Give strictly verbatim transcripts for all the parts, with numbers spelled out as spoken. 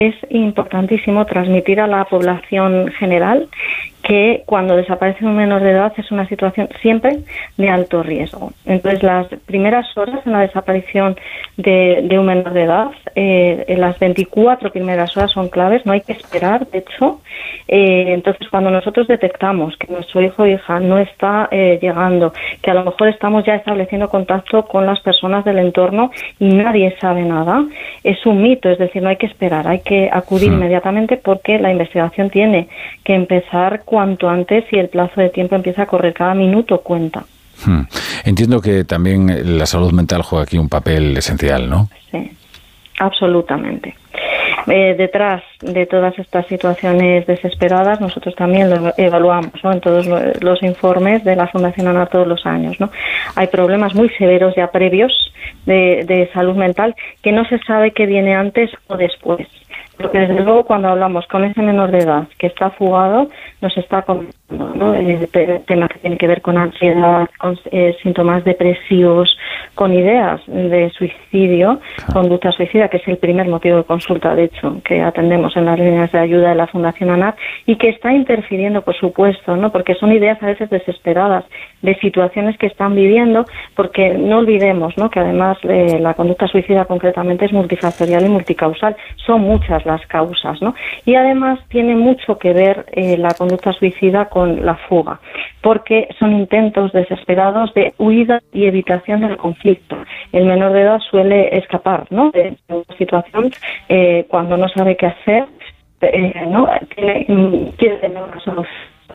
es importantísimo transmitir a la población general que cuando desaparece un menor de edad es una situación siempre de alto riesgo. Entonces, las primeras horas en la desaparición de, de un menor de edad, eh, en las veinticuatro primeras horas son claves, no hay que esperar, de hecho. Eh, entonces, cuando nosotros detectamos que nuestro hijo o hija no está eh, llegando, que a lo mejor estamos ya estableciendo contacto con las personas del entorno y nadie sabe nada, es un mito, es decir, no hay que esperar, hay que acudir sí. inmediatamente porque la investigación tiene que empezar cuanto antes y el plazo de tiempo empieza a correr, cada minuto cuenta. Hmm. Entiendo que también la salud mental juega aquí un papel esencial, ¿no? Sí, absolutamente. Eh, detrás de todas estas situaciones desesperadas, nosotros también lo evaluamos, ¿no?, en todos los informes de la Fundación ANAR todos los años, ¿no? Hay problemas muy severos ya previos de, de salud mental que no se sabe qué viene antes o después. Porque desde luego cuando hablamos con ese menor de edad que está fugado, nos está comentando, ¿no?, eh, temas que tienen que ver con ansiedad, con eh, síntomas depresivos, con ideas de suicidio, conducta suicida, que es el primer motivo de consulta, de hecho, que atendemos en las líneas de ayuda de la Fundación ANAR, y que está interfiriendo, por supuesto, ¿no?, porque son ideas a veces desesperadas de situaciones que están viviendo, porque no olvidemos, ¿no?, que además eh, la conducta suicida concretamente es multifactorial y multicausal, son muchas las causas, ¿no? Y además tiene mucho que ver eh, la conducta suicida con la fuga, porque son intentos desesperados de huida y evitación del conflicto. El menor de edad suele escapar, ¿no?, de una situación eh, cuando no sabe qué hacer, eh, ¿no?, tiene, quiere tener una solución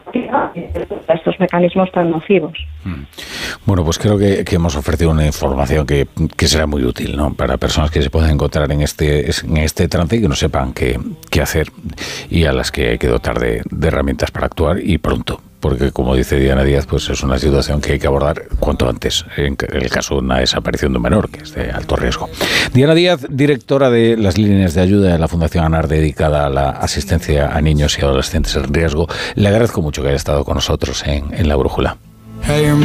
a estos mecanismos tan nocivos. Bueno, pues creo que, que hemos ofrecido una información que, que será muy útil, ¿no?, para personas que se puedan encontrar en este en este trance y que no sepan qué, qué hacer, y a las que hay que dotar de, de herramientas para actuar y pronto. Porque, como dice Diana Díaz, pues es una situación que hay que abordar cuanto antes, en el caso de una desaparición de un menor, que es de alto riesgo. Diana Díaz, directora de las líneas de ayuda de la Fundación ANAR, dedicada a la asistencia a niños y adolescentes en riesgo. Le agradezco mucho que haya estado con nosotros en, en La Brújula.